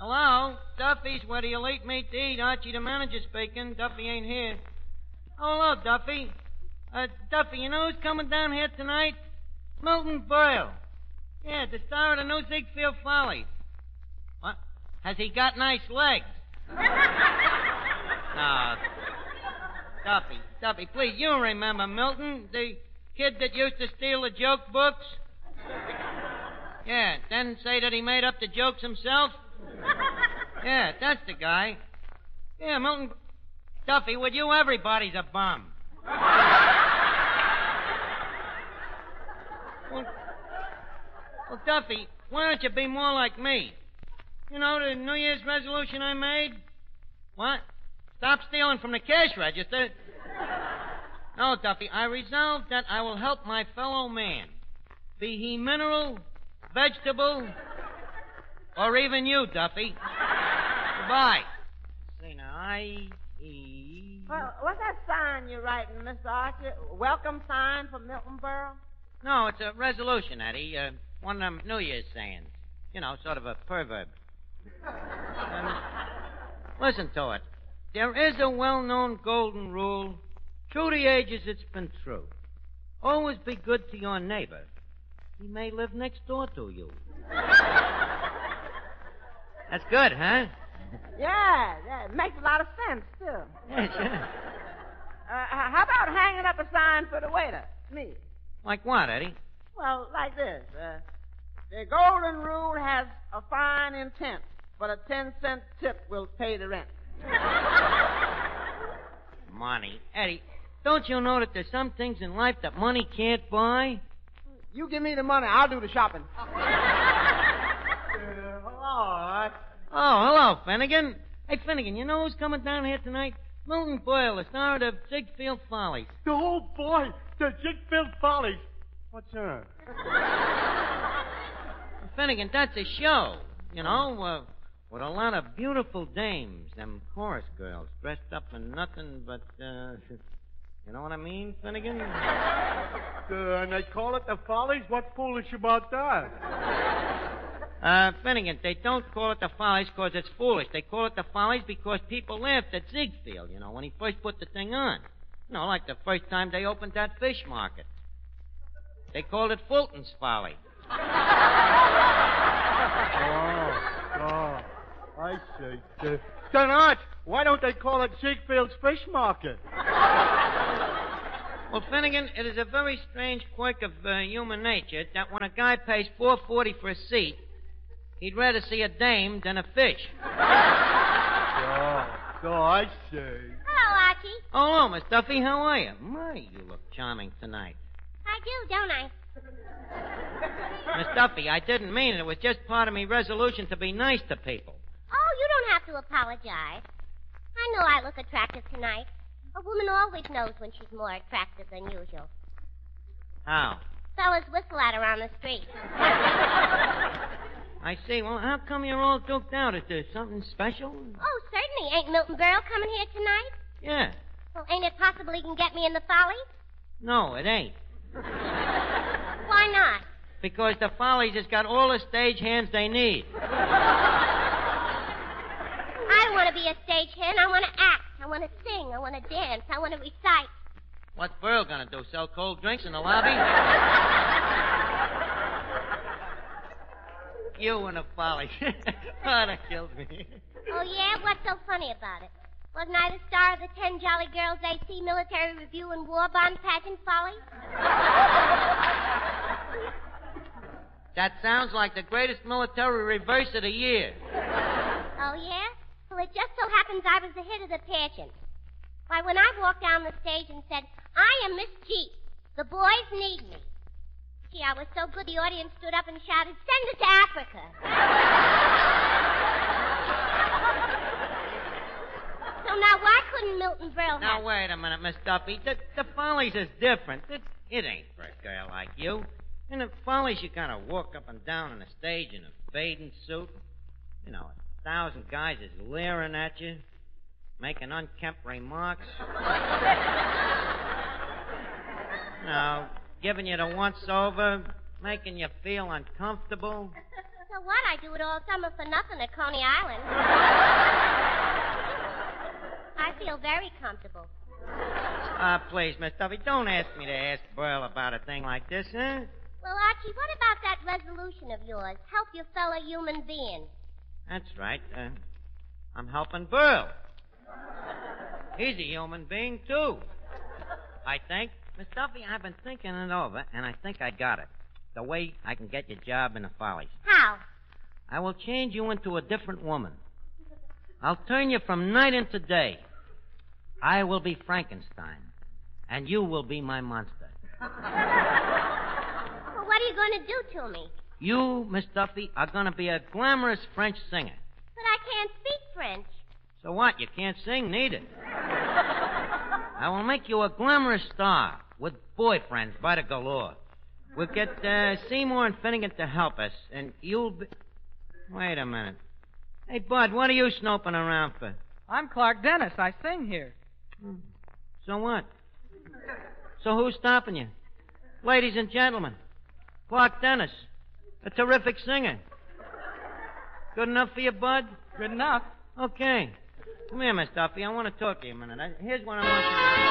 Hello? Duffy's where the elite meet to eat. Archie, the manager, speaking. Duffy ain't here. Oh, hello, Duffy. Duffy, you know who's coming down here tonight? Milton Berle. Yeah, the star of the new Ziegfeld Follies. What? Has he got nice legs? No. Duffy, please, you remember Milton, the kid that used to steal the joke books? Yeah, then say that he made up the jokes himself? Yeah, that's the guy. Yeah, Milton. Duffy, with you, everybody's a bum. Well, Duffy, why don't you be more like me? You know the New Year's resolution I made? What? Stop stealing from the cash register? No, Duffy, I resolved that I will help my fellow man, be he mineral, vegetable, or even you, Duffy. Goodbye. See, now, Well, what's that sign you're writing, Mr. Archer? Welcome sign from Milton Berle? No, it's a resolution, Eddie. One of them New Year's sayings. You know, sort of a proverb. Listen to it. There is a well-known golden rule. Through the ages, it's been true. Always be good to your neighbor. He may live next door to you. That's good, huh? Yeah, it makes a lot of sense, too. Yeah, sure. How about hanging up a sign for the waiter? Me. Like what, Eddie? Well, like this. The golden rule has a fine intent, but a 10-cent tip will pay the rent. Money. Eddie, don't you know that there's some things in life that money can't buy? You give me the money, I'll do the shopping. Hello. Oh, hello, Finnegan. Hey, Finnegan, you know who's coming down here tonight? Milton Berle, the star of the Ziegfeld Follies. Oh, boy, the Ziegfeld Follies. What's that? Finnegan, that's a show, you know, with a lot of beautiful dames, them chorus girls, dressed up in nothing but, you know what I mean, Finnegan? And they call it the Follies? What's foolish about that? Finnegan, they don't call it the Follies because it's foolish. They call it the Follies because people laughed at Ziegfeld, you know, when he first put the thing on. You know, like the first time they opened that fish market. They called it Fulton's Folly. Oh, I see. Then, Arch, why don't they call it Ziegfeld's Fish Market? Well, Finnegan, it is a very strange quirk of human nature that when a guy pays $4.40 for a seat, he'd rather see a dame than a fish. I see. Hello, Archie. Oh, hello, Miss Duffy. How are you? My, you look charming tonight. I do, don't I? Miss Duffy, I didn't mean it. It was just part of me resolution to be nice to people. Oh, you don't have to apologize. I know I look attractive tonight. A woman always knows when she's more attractive than usual. How? Fellas whistle at her on the street. I see. Well, how come you're all doped out? Is there something special? Oh, certainly. Ain't Milton Berle coming here tonight? Yeah. Well, ain't it possible he can get me in the Follies? No, it ain't. Why not? Because the Follies has got all the stage hands they need. I don't want to be a stagehand. I want to act. I want to sing. I want to dance. I want to recite. What's Berle gonna do? Sell cold drinks in the lobby? You and the Follies. Oh, that kills me. Oh, yeah? What's so funny about it? Wasn't I the star of the 10 Jolly Girls AC Military Review and War Bond Pageant Follies? That sounds like the greatest military reverse of the year. Oh, yeah? Well, it just so happens I was the hit of the pageant. Why, when I walked down the stage and said, I am Miss G, the boys need me. Gee, I was so good the audience stood up and shouted, send it to Africa. So now why couldn't Milton Berle Now, have... wait a minute, Miss Duffy. The Follies is different. It ain't for a girl like you. In the Follies, you gotta walk up and down on the stage in a bathing suit. You know, 1,000 guys is leering at you, making unkempt remarks. You know, giving you the once-over, making you feel uncomfortable. So what? I do it all summer for nothing at Coney Island. I feel very comfortable. Please, Miss Duffy, don't ask me to ask Burl about a thing like this, huh? Well, Archie, what about that resolution of yours? Help your fellow human being. That's right. I'm helping Burl. He's a human being, too. I think. Miss Duffy, I've been thinking it over, and I think I got it. The way I can get your job in the Follies. How? I will change you into a different woman. I'll turn you from night into day. I will be Frankenstein, and you will be my monster. Well, what are you going to do to me? You, Miss Duffy, are going to be a glamorous French singer. But I can't speak French. So what? You can't sing neither. I will make you a glamorous star with boyfriends by the galore. We'll get Seymour and Finnegan to help us, and you'll be... Wait a minute. Hey, Bud, what are you snoping around for? I'm Clark Dennis. I sing here. So what? So who's stopping you? Ladies and gentlemen, Clark Dennis, a terrific singer. Good enough for you, Bud? Good enough. Okay. Come here, Miss Duffy. I want to talk to you a minute. Here's what I want you to do.